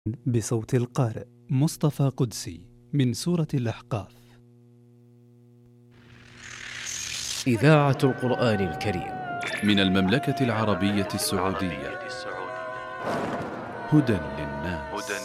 بصوت القارئ مصطفى قدسي من سورة الأحقاف. إذاعة القرآن الكريم من المملكة العربية السعودية. هدى للناس.